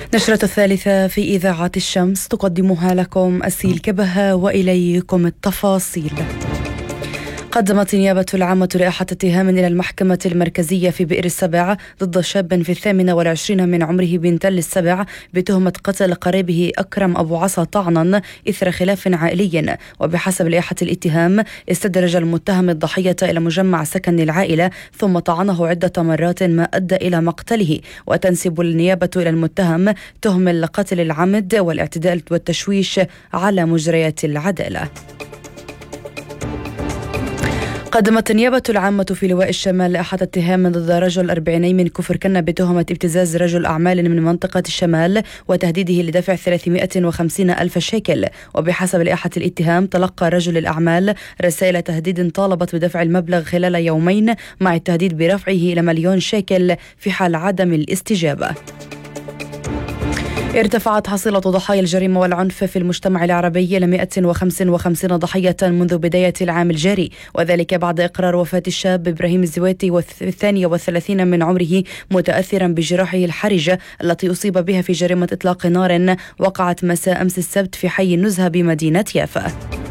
نشرة الثالثة في إذاعة الشمس تقدمها لكم أسيل كبهة، وإليكم التفاصيل. قدمت النيابة العامة لائحة اتهام إلى المحكمة المركزية في بئر السبع ضد شاب في 28 من عمره بتل السبع بتهمة قتل قريبه أكرم أبو عصا طعنا إثر خلاف عائلي. وبحسب لائحة الاتهام استدرج المتهم الضحية إلى مجمع سكن العائلة ثم طعنه عدة مرات ما أدى إلى مقتله. وتنسب النيابة إلى المتهم تهم القتل العمد والاعتداء والتشويش على مجريات العدالة. قدمت النيابة العامة في لواء الشمال لائحة اتهام ضد رجل 40 من كفر كنا بتهمة ابتزاز رجل أعمال من منطقة الشمال وتهديده لدفع 350 ألف شيكل. وبحسب لائحة الاتهام تلقى رجل الأعمال رسائل تهديد طالبت بدفع المبلغ خلال يومين مع التهديد برفعه إلى 1,000,000 شيكل في حال عدم الاستجابة. ارتفعت حصيلة ضحايا الجريمة والعنف في المجتمع العربي إلى 155 ضحية منذ بداية العام الجاري، وذلك بعد إقرار وفاة الشاب إبراهيم الزويتي و32 من عمره متأثرا بجراحه الحرجة التي أصيب بها في جريمة إطلاق نار وقعت مساء أمس السبت في حي النزهة بمدينة يافا.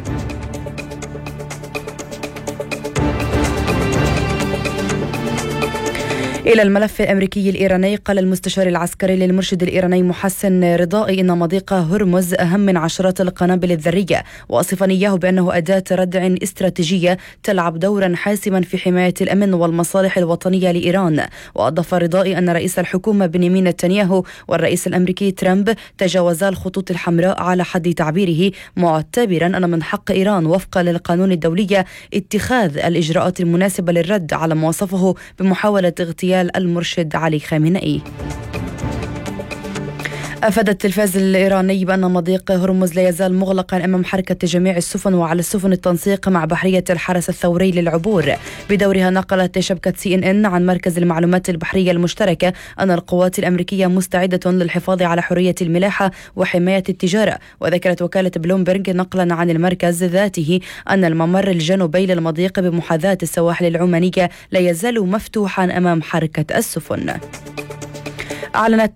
إلى الملف الأمريكي الإيراني، قال المستشار العسكري للمرشد الإيراني محسن رضائي إن مضيق هرمز أهم من عشرات القنابل الذرية، وصف إياه بأنه أداة ردع استراتيجية تلعب دورا حاسما في حماية الأمن والمصالح الوطنية لإيران. وأضاف رضائي أن رئيس الحكومة بنيامين نتنياهو والرئيس الأمريكي ترامب تجاوزا الخطوط الحمراء على حد تعبيره، معتبرا أن من حق إيران وفقا للقانون الدولي اتخاذ الإجراءات المناسبة للرد على ما وصفه بمحاولة اغتيال المرشد علي خامنئي. أفاد التلفاز الإيراني بأن مضيق هرمز لا يزال مغلقا أمام حركة جميع السفن، وعلى السفن التنسيق مع بحرية الحرس الثوري للعبور. بدورها نقلت شبكة CNN عن مركز المعلومات البحرية المشتركة أن القوات الأمريكية مستعدة للحفاظ على حرية الملاحة وحماية التجارة. وذكرت وكالة بلومبرج نقلا عن المركز ذاته أن الممر الجنوبي للمضيق بمحاذاة السواحل العمانية لا يزال مفتوحا أمام حركة السفن. أعلنت